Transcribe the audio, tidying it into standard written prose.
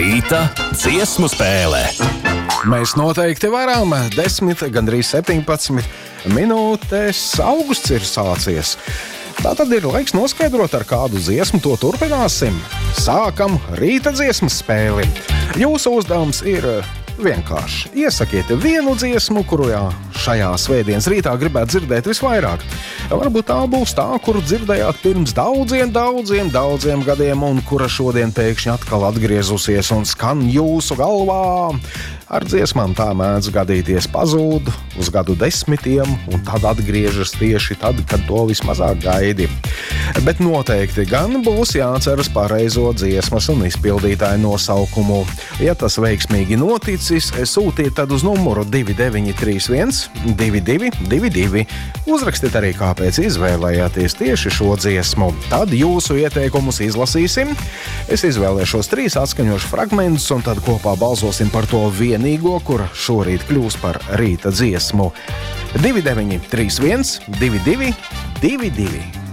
Rīta dziesmu spēle. Mēs noteikti varam. 10, gandrīz 17 minūtes augusts ir sācies. Tā tad ir laiks noskaidrot, ar kādu dziesmu to turpināsim. Sākam rīta dziesmas spēli. Jūsu uzdevums ir vienkārši. Iesakiet vienu dziesmu, kuru šajā svētdienas rītā gribētu dzirdēt visvairāk. Varbūt tā būs tā, kuru dzirdējāt pirms daudziem gadiem un kura šodien pēkšņi atkal atgriezusies un skan jūsu galvā. Ar dziesmām tā mēdz gadīties, pazūd uz gadu desmitiem un tad atgriežas tieši tad, kad to vismazāk gaidi. Bet noteikti gan būs jāatceras pareizo dziesmas un izpildītāju nosaukumu. Ja tas veiksmīgi noticis, sūtiet tad uz numuru 2931 2222. Uzrakstiet arī, kāpēc izvēlējāties tieši šo dziesmu. Tad jūsu ieteikumus izlasīsim. Es izvēlēšos 3 atskaņošu fragmentus un tad kopā balsosim par to vienīgo, kura šorīt kļūs par rīta dziesmu. 2931 2222.